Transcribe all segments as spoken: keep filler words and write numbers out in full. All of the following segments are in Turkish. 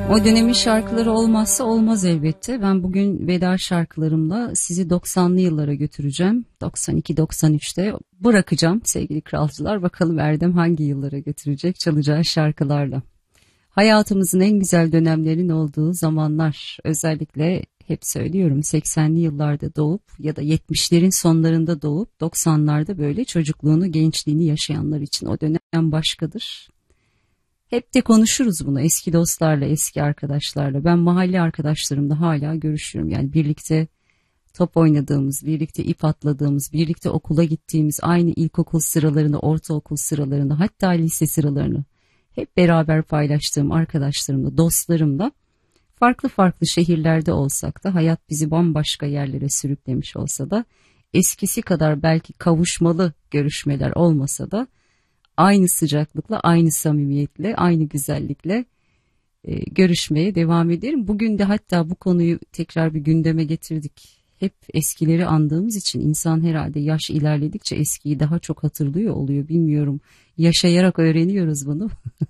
O dönemin şarkıları olmazsa olmaz elbette. Ben bugün veda şarkılarımla sizi doksanlı yıllara götüreceğim. doksan iki doksan üçte bırakacağım sevgili kralcılar. Bakalım Erdem hangi yıllara götürecek çalacağı şarkılarla. Hayatımızın en güzel dönemlerinin olduğu zamanlar, özellikle hep söylüyorum, seksenli yıllarda doğup ya da yetmişlerin sonlarında doğup doksanlarda böyle çocukluğunu, gençliğini yaşayanlar için o dönem başkadır. Hep de konuşuruz bunu eski dostlarla, eski arkadaşlarla. Ben mahalle arkadaşlarımla hala görüşüyorum. Yani birlikte top oynadığımız, birlikte ip atladığımız, birlikte okula gittiğimiz, aynı ilkokul sıralarını, ortaokul sıralarını, hatta lise sıralarını hep beraber paylaştığım arkadaşlarımla, dostlarımla, farklı farklı şehirlerde olsak da, hayat bizi bambaşka yerlere sürüklemiş olsa da, eskisi kadar belki kavuşmalı görüşmeler olmasa da, aynı sıcaklıkla, aynı samimiyetle, aynı güzellikle e, görüşmeye devam ederim. Bugün de hatta bu konuyu tekrar bir gündeme getirdik. Hep eskileri andığımız için insan herhalde yaş ilerledikçe eskiyi daha çok hatırlıyor oluyor. Bilmiyorum, yaşayarak öğreniyoruz bunu.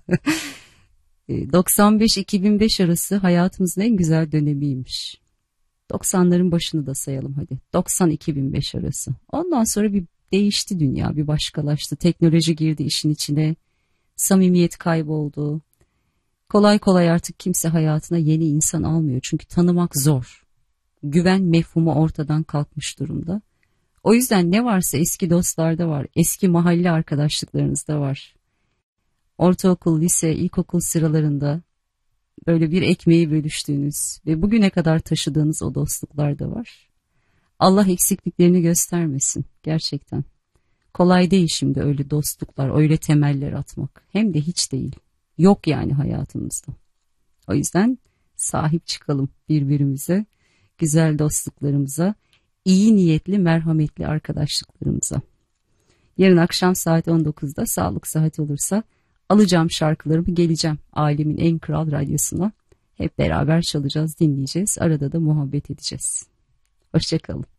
doksan beş iki bin beş arası hayatımızın en güzel dönemiymiş. doksanların başını da sayalım hadi. doksan iki bin beş arası. Ondan sonra bir değişti dünya, bir başkalaştı. Teknoloji girdi işin içine. Samimiyet kayboldu. Kolay kolay artık kimse hayatına yeni insan almıyor. Çünkü tanımak zor. Güven mefhumu ortadan kalkmış durumda. O yüzden ne varsa eski dostlarda var. Eski mahalle arkadaşlıklarınızda var. Ortaokul, lise, ilkokul sıralarında böyle bir ekmeği bölüştüğünüz ve bugüne kadar taşıdığınız o dostluklar da var. Allah eksikliklerini göstermesin gerçekten. Kolay değil şimdi öyle dostluklar, öyle temeller atmak. Hem de hiç değil. Yok yani hayatımızda. O yüzden sahip çıkalım birbirimize, güzel dostluklarımıza, iyi niyetli, merhametli arkadaşlıklarımıza. Yarın akşam saat on dokuzda sağlık saati olursa alacağım şarkılarımı, geleceğim Alemin en kral radyosuna. Hep beraber çalacağız, dinleyeceğiz. Arada da muhabbet edeceğiz. Hoşça kalın.